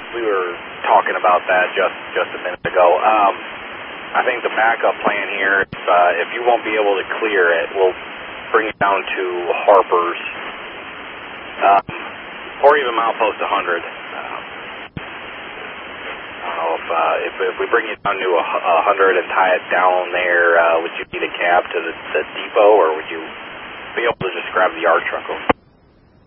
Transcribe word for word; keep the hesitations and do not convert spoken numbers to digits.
we were talking about that just just a minute ago. Um, I think the backup plan here, if, uh, if you won't be able to clear it, we'll bring it down to Harper's, um, or even milepost one hundred. Um, I don't know if, uh, if if we bring it down to a one hundred and tie it down there, uh, would you need a cab to the, the depot, or would you be able to just grab the yard truck over?